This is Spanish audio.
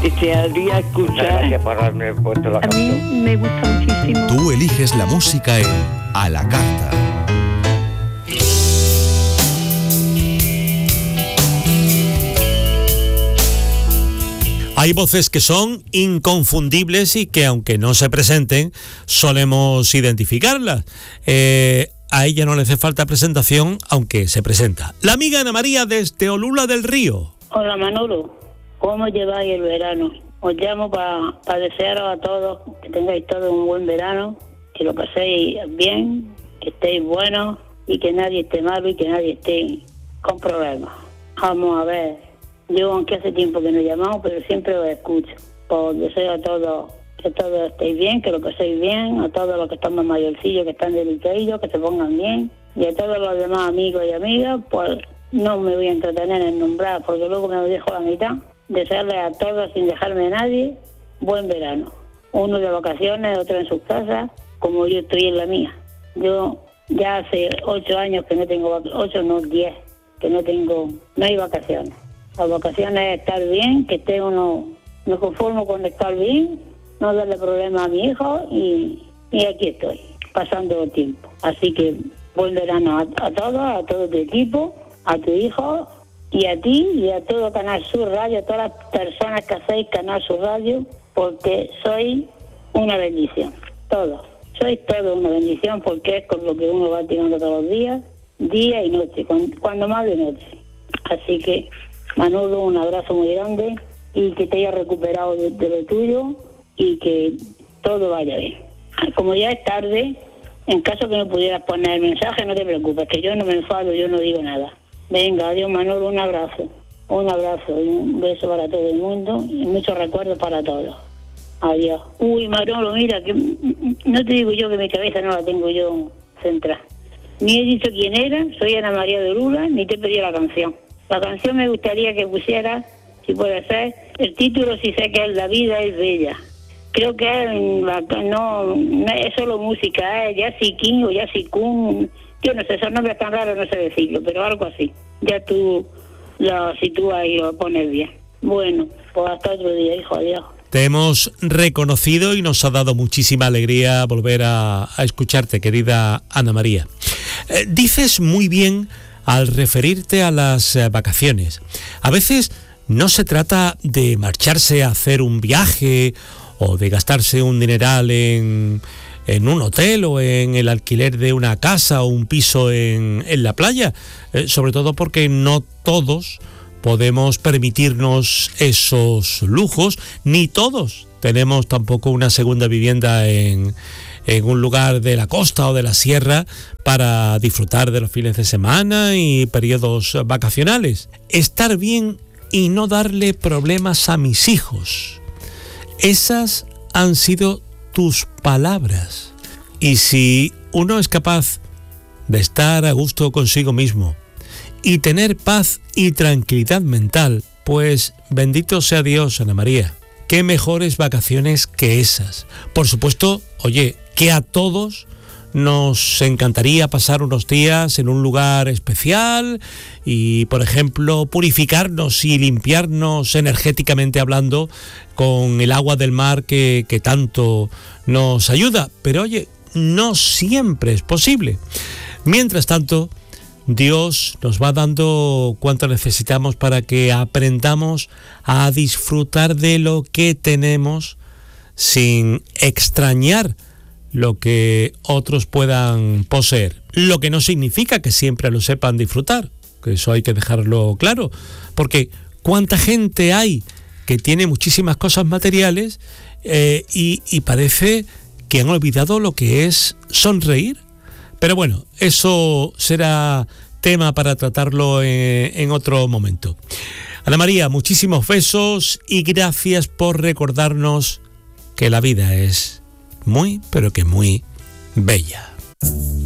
desearía escuchar. Gracias por haberme puesto la A mí canción. me gusta muchísimo. Tú eliges la música en A la Carta. Hay voces que son inconfundibles y que, aunque no se presenten, solemos identificarlas. A ella no le hace falta presentación, aunque se presenta. La amiga Ana María desde Olula del Río. Hola Manolo, ¿cómo lleváis el verano? Os llamo para desearos a todos que tengáis todos un buen verano, que lo paséis bien, que estéis buenos y que nadie esté malo y que nadie esté con problemas. Vamos a ver, yo aunque hace tiempo que no llamamos, pero siempre os escucho. Os deseo a todos que todos estéis bien, que lo paséis bien, a todos los que están más mayorcillos, que están delicados, que se pongan bien, y a todos los demás amigos y amigas, pues no me voy a entretener en nombrar, porque luego me lo dejo a la mitad. Desearles a todos, sin dejarme a nadie, buen verano. Uno de vacaciones, otro en sus casas, como yo estoy en la mía. Yo ya hace 8 años que no tengo, 8 no, 10, que no hay vacaciones. Las vacaciones es estar bien, que esté uno, me conformo con estar bien, no darle problemas a mi hijo y aquí estoy, pasando el tiempo. Así que buen verano a todo tu equipo, a tu hijo y a ti y a todo Canal Sur Radio, a todas las personas que hacéis Canal Sur Radio, porque sois una bendición, todos. Sois todos una bendición porque es con lo que uno va tirando todos los días, día y noche, cuando más de noche. Así que, Manolo, un abrazo muy grande y que te hayas recuperado de lo tuyo y que todo vaya bien. Como ya es tarde, en caso que no pudieras poner el mensaje, no te preocupes, que yo no me enfado, yo no digo nada. Venga, adiós Manolo, un abrazo y un beso para todo el mundo y muchos recuerdos para todos. Adiós. Uy, Manolo, mira, que no te digo yo que mi cabeza no la tengo yo centrada. Ni he dicho quién era, soy Ana María de Olula, ni te pedí la canción. La canción me gustaría que pusiera, si puede ser, el título si sé que es La vida es bella. Creo que no es solo música, es Jazzy King o Jazzy Kun. Yo no sé, esos nombres tan raros no sé decirlo, pero algo así. Ya tú lo sitúas y lo pones bien. Bueno, pues hasta otro día, hijo, adiós. Te hemos reconocido y nos ha dado muchísima alegría volver a escucharte, querida Ana María. Dices muy bien al referirte a las vacaciones. A veces no se trata de marcharse a hacer un viaje o de gastarse un dineral en un hotel o en el alquiler de una casa o un piso en la playa, sobre todo porque no todos podemos permitirnos esos lujos, ni todos tenemos tampoco una segunda vivienda en un lugar de la costa o de la sierra para disfrutar de los fines de semana y periodos vacacionales. Estar bien y no darle problemas a mis hijos. Esas han sido tus palabras. Y si uno es capaz de estar a gusto consigo mismo y tener paz y tranquilidad mental, pues bendito sea Dios, Ana María. Qué mejores vacaciones que esas. Por supuesto, oye, que a todos nos encantaría pasar unos días en un lugar especial y, por ejemplo, purificarnos y limpiarnos energéticamente hablando con el agua del mar que tanto nos ayuda. Pero, oye, no siempre es posible. Mientras tanto, Dios nos va dando cuanto necesitamos para que aprendamos a disfrutar de lo que tenemos sin extrañar lo que otros puedan poseer. Lo que no significa que siempre lo sepan disfrutar, que eso hay que dejarlo claro, porque cuánta gente hay que tiene muchísimas cosas materiales y parece que han olvidado lo que es sonreír. Pero bueno, eso será tema para tratarlo en otro momento. Ana María, muchísimos besos y gracias por recordarnos que la vida es muy, pero que muy bella.